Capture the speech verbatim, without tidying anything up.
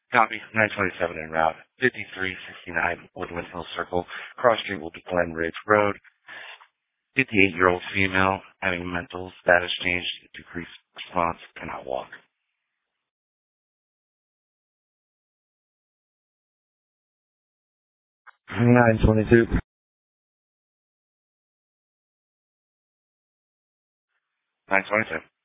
Copy. nine twenty-seven en route. fifty-three sixty-nine Woodland Hill Circle. Cross street will be Glen Ridge Road. fifty-eight-year-old female having mental status change, decreased response, cannot walk. nine twenty-two. nine twenty-two.